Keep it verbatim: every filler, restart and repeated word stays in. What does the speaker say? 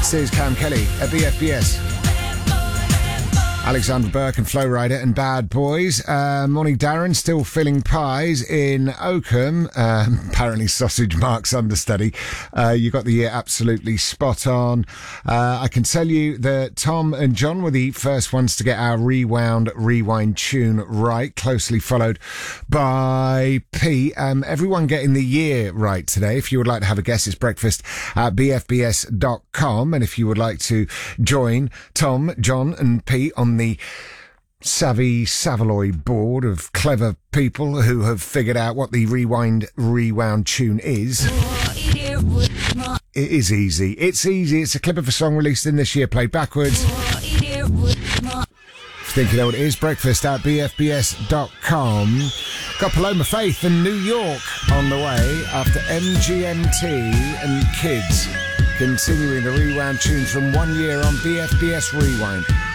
This is Cam Kelly at B F B S. Alexander Burke and Flow Rider and Bad Boys. Uh, morning, Darren. Still filling pies in Oakham. Um, apparently sausage Mark's understudy. Uh, you got the year absolutely spot on. Uh, I can tell you that Tom and John were the first ones to get our Rewound Rewind tune right, closely followed by P. Um, everyone getting the year right today. If you would like to have a guess, it's breakfast at b f b s dot com. And if you would like to join Tom, John and P on the Savvy Savaloy board of clever people who have figured out what the Rewind Rewound tune is. It is easy. It's easy. It's a clip of a song released in this year, played backwards. Think you know what it is? Breakfast at b f b s dot com. Got Paloma Faith and New York on the way after M G M T and Kids. Continuing the Rewound tunes from one year on B F B S Rewind.